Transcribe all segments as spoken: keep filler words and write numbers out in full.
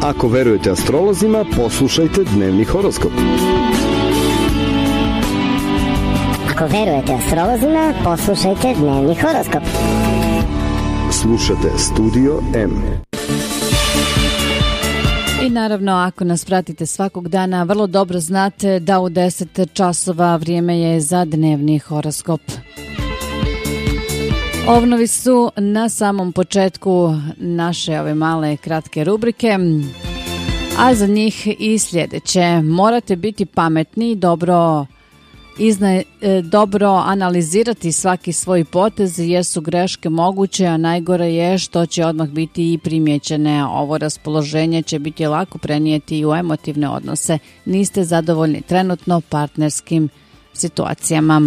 Ako verujete astrolozima, poslušajte dnevni horoskop. Ako verujete astrolozima, poslušajte dnevni horoskop. Slušate Studio M. I naravno, ako nas pratite svakog dana, vrlo dobro znate da u deset časova vrijeme je za dnevni horoskop. Ovnovi su na samom početku naše ove male kratke rubrike, a za njih i sljedeće. Morate biti pametni i dobro, izna, dobro analizirati svaki svoj potez jer su greške moguće, a najgore je što će odmah biti i primijećene. Ovo raspoloženje će biti lako prenijeti i u emotivne odnose. Niste zadovoljni trenutno partnerskim situacijama.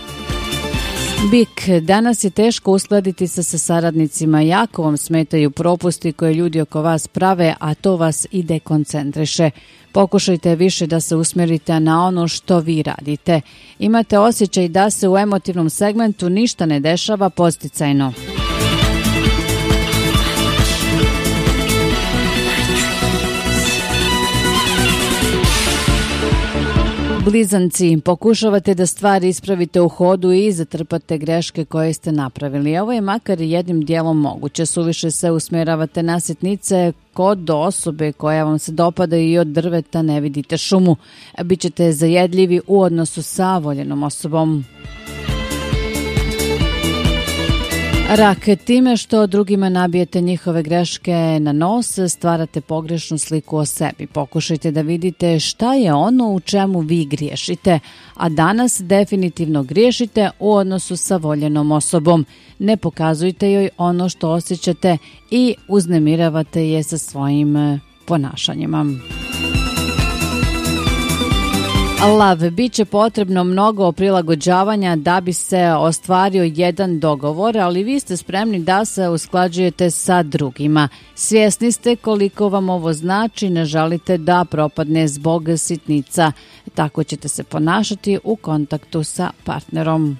Bik, danas je teško uskladiti se sa saradnicima, jako vam smetaju propusti koje ljudi oko vas prave, a to vas i dekoncentriše. Pokušajte više da se usmjerite na ono što vi radite. Imate osjećaj da se u emotivnom segmentu ništa ne dešava podsticajno. Blizanci, pokušavate da stvari ispravite u hodu i zatrpate greške koje ste napravili. Ovo je makar jednim dijelom moguće. Suviše se usmjeravate na sitnice kod osobe koja vam se dopada i od drveta ne vidite šumu. Bićete zajedljivi u odnosu sa voljenom osobom. Rak, time što drugima nabijete njihove greške na nos, stvarate pogrešnu sliku o sebi. Pokušajte da vidite šta je ono u čemu vi griješite, a danas definitivno griješite u odnosu sa voljenom osobom. Ne pokazujte joj ono što osjećate i uznemiravate je sa svojim ponašanjima. Lav, bit će potrebno mnogo prilagođavanja da bi se ostvario jedan dogovor, ali vi ste spremni da se usklađujete sa drugima. Svjesni ste koliko vam ovo znači, ne želite da propadne zbog sitnica. Tako ćete se ponašati u kontaktu sa partnerom.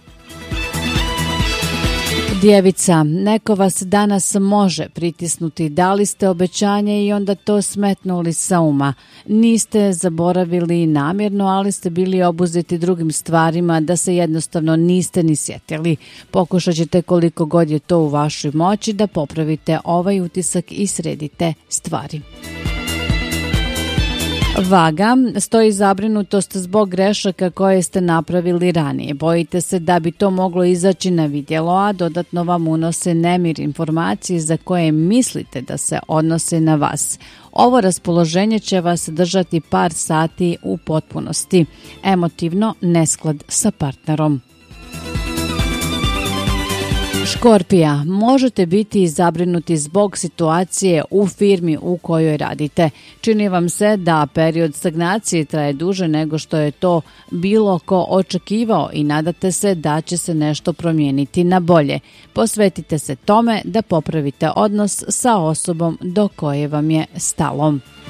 Djevica, neko vas danas može pritisnuti, dali ste obećanje i onda to smetnuli sa uma. Niste zaboravili namjerno, ali ste bili obuzeti drugim stvarima da se jednostavno niste ni sjetili. Pokušat ćete koliko god je to u vašoj moći da popravite ovaj utisak i sredite stvari. Vaga, stoji zabrinutost zbog grešaka koje ste napravili ranije. Bojite se da bi to moglo izaći na vidjelo, a dodatno vam unose nemir informacije za koje mislite da se odnose na vas. Ovo raspoloženje će vas držati par sati u potpunosti. Emotivno nesklad sa partnerom. Škorpija, možete biti zabrinuti zbog situacije u firmi u kojoj radite. Čini vam se da period stagnacije traje duže nego što je to bilo ko očekivao i nadate se da će se nešto promijeniti na bolje. Posvetite se tome da popravite odnos sa osobom do koje vam je stalo.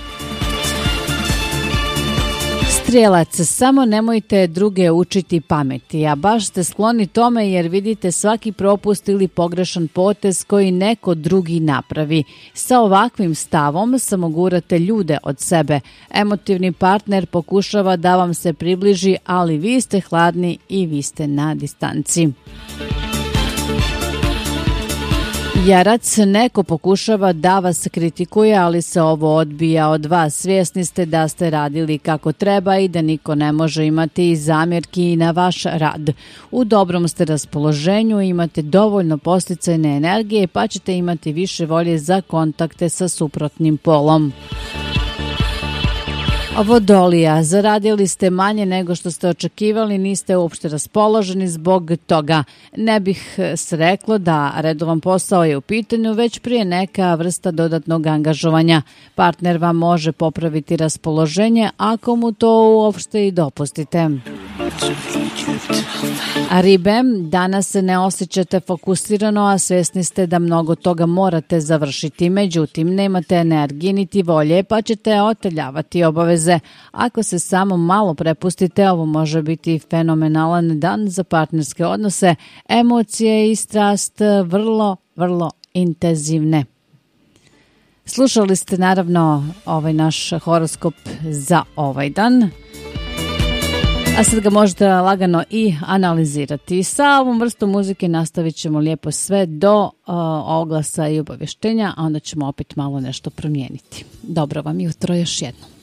Strijelac, samo nemojte druge učiti pameti, a baš ste skloni tome jer vidite svaki propust ili pogrešan potez koji neko drugi napravi. Sa ovakvim stavom samogurate ljude od sebe. Emotivni partner pokušava da vam se približi, ali vi ste hladni i vi ste na distanci. Jarac, neko pokušava da vas kritikuje, ali se ovo odbija od vas. Svjesni ste da ste radili kako treba i da niko ne može imati zamjerki na vaš rad. U dobrom ste raspoloženju, imate dovoljno posticajne energije pa ćete imati više volje za kontakte sa suprotnim polom. Vodolija, zaradili ste manje nego što ste očekivali, niste uopšte raspoloženi zbog toga. Ne bih se reklo da redovan posao je u pitanju, već prije neka vrsta dodatnog angažovanja. Partner vam može popraviti raspoloženje ako mu to uopšte i dopustite. A ribe, danas se ne osjećate fokusirano, a svjesni ste da mnogo toga morate završiti. Međutim, nemate energije niti volje, pa ćete oteljavati obaveze. Ako se samo malo prepustite, ovo može biti fenomenalan dan za partnerske odnose, emocije i strast vrlo, vrlo intenzivne. Slušali ste naravno ovaj naš horoskop za ovaj dan. A sad ga možete lagano i analizirati. Sa ovom vrstom muzike nastavit ćemo lijepo sve do uh, oglasa i obavještenja, a onda ćemo opet malo nešto promijeniti. Dobro vam jutro još jednom.